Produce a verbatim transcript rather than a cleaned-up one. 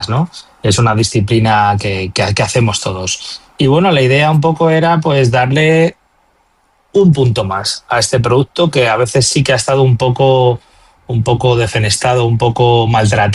¿no? Es una disciplina que, que, que hacemos todos. Y bueno, la idea un poco era pues darle un punto más a este producto que a veces sí que ha estado un poco, un poco defenestado, un poco maltratado